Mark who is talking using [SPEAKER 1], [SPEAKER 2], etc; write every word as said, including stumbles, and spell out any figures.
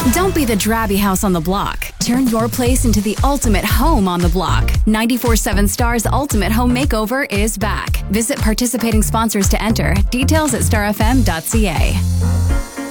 [SPEAKER 1] Don't be the drabby house on the block. Turn your place into the ultimate home on the block. ninety-four seven Star's Ultimate Home Makeover is back. Visit participating sponsors to enter. Details at star f m dot c a.